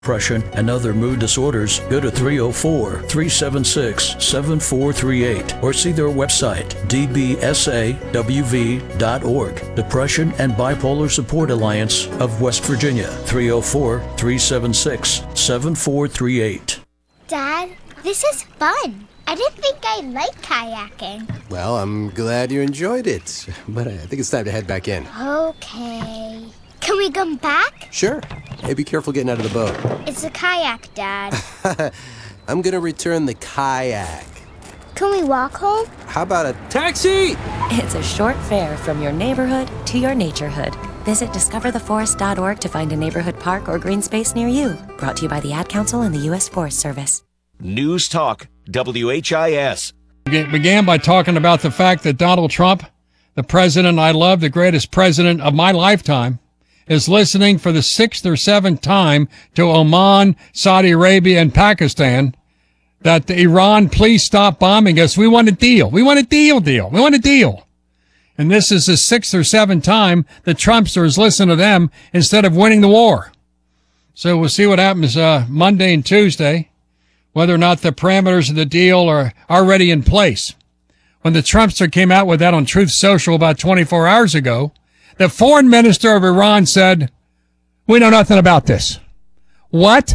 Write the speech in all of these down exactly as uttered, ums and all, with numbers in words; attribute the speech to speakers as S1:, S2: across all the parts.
S1: depression, and other mood disorders, go to three oh four, three seven six, seven four three eight or see their website, d b s a w v dot org. Depression and Bipolar Support Alliance of West Virginia, three oh four, three seven six, seven four three eight.
S2: Dad, this is fun. I didn't think I liked kayaking.
S3: Well, I'm glad you enjoyed it, but I think it's time to head back in.
S2: Okay. Can we come back?
S3: Sure. Hey, be careful getting out of the boat.
S2: It's a kayak, Dad.
S3: I'm gonna return the kayak.
S2: Can we walk home?
S3: How about a taxi?
S4: It's a short fare from your neighborhood to your naturehood. Visit discover the forest dot org to find a neighborhood park or green space near you. Brought to you by the Ad Council and the U S Forest Service.
S5: News Talk, W H I S.
S6: It began by talking about the fact that Donald Trump, the president I love, the greatest president of my lifetime, is listening for the sixth or seventh time to Oman, Saudi Arabia, and Pakistan that the Iran, please stop bombing us. We want a deal. We want a deal, deal. We want a deal. And this is the sixth or seventh time the Trumpsters listen to them instead of winning the war. So we'll see what happens uh, Monday and Tuesday, whether or not the parameters of the deal are already in place. When the Trumpster came out with that on Truth Social about twenty-four hours ago, the foreign minister of Iran said, we know nothing about this. What?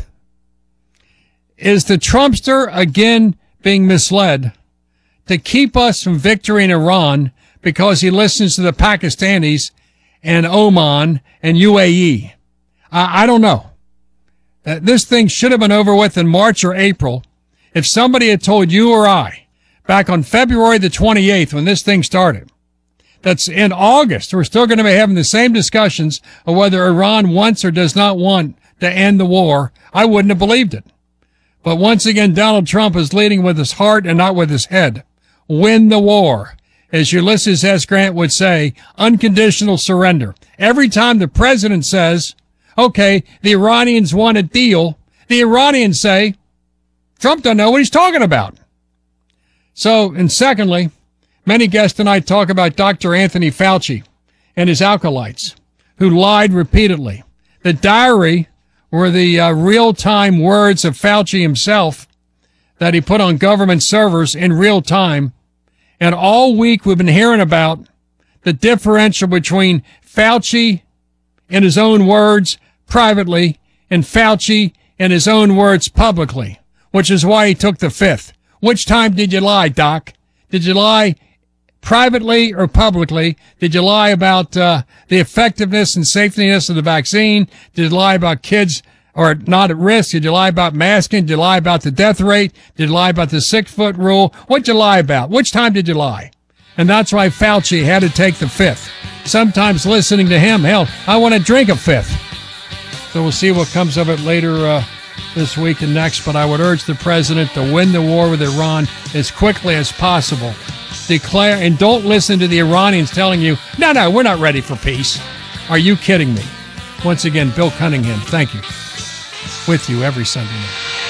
S6: Is the Trumpster again being misled to keep us from victory in Iran because he listens to the Pakistanis and Oman and U A E? I, I don't know. Uh, this thing should have been over with in March or April if somebody had told you or I back on February the twenty-eighth when this thing started, that's in August, we're still going to be having the same discussions of whether Iran wants or does not want to end the war. I wouldn't have believed it. But once again, Donald Trump is leading with his heart and not with his head. Win the war. As Ulysses S. Grant would say, unconditional surrender. Every time the president says, okay, the Iranians want a deal, the Iranians say, Trump doesn't know what he's talking about. So, and secondly, many guests tonight talk about Doctor Anthony Fauci and his acolytes who lied repeatedly. The diary were the uh, real-time words of Fauci himself that he put on government servers in real time. And all week we've been hearing about the differential between Fauci in his own words privately and Fauci in his own words publicly, which is why he took the fifth. Which time did you lie, Doc? Did you lie privately or publicly? Did you lie about uh, the effectiveness and safetyness of the vaccine? Did you lie about kids or not at risk? Did you lie about masking? Did you lie about the death rate? Did you lie about the six-foot rule? What'd you lie about? Which time did you lie? And that's why Fauci had to take the fifth. Sometimes listening to him, hell, I want to drink a fifth. So we'll see what comes of it later uh, this week and next. But I would urge the president to win the war with Iran as quickly as possible. Declare, and don't listen to the Iranians telling you, no, no, we're not ready for peace. Are you kidding me? Once again, Bill Cunningham, thank you. With you every Sunday night.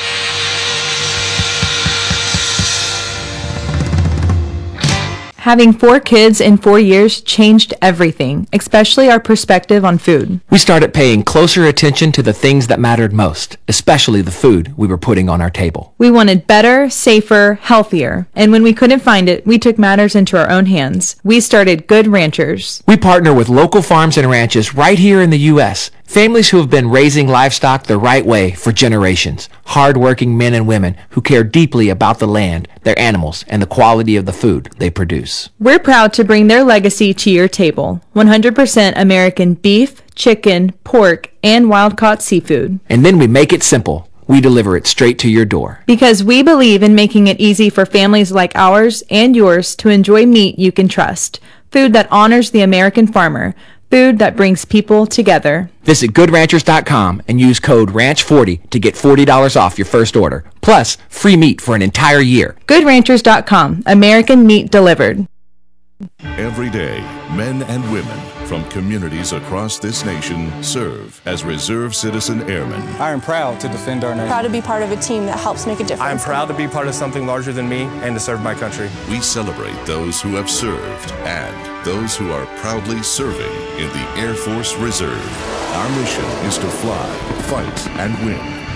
S7: Having four kids in four years changed everything, especially our perspective on food.
S8: We started paying closer attention to the things that mattered most, especially the food we were putting on our table.
S7: We wanted better, safer, healthier. And when we couldn't find it, we took matters into our own hands. We started Good Ranchers.
S8: We partner with local farms and ranches right here in the U S Families who have been raising livestock the right way for generations. Hard-working men and women who care deeply about the land, their animals, and the quality of the food they produce.
S7: We're proud to bring their legacy to your table. one hundred percent American beef, chicken, pork, and wild-caught seafood.
S8: And then we make it simple. We deliver it straight to your door.
S7: Because we believe in making it easy for families like ours and yours to enjoy meat you can trust. Food that honors the American farmer. Food that brings people together.
S8: Visit good ranchers dot com and use code ranch forty to get forty dollars off your first order. Plus, free meat for an entire year.
S7: good ranchers dot com. American meat delivered.
S9: Every day, men and women from communities across this nation serve as Reserve Citizen Airmen.
S10: I am proud to defend our nation.
S11: Proud to be part of a team that helps make a difference.
S10: I am proud to be part of something larger than me and to serve my country.
S9: We celebrate those who have served and those who are proudly serving in the Air Force Reserve. Our mission is to fly, fight, and win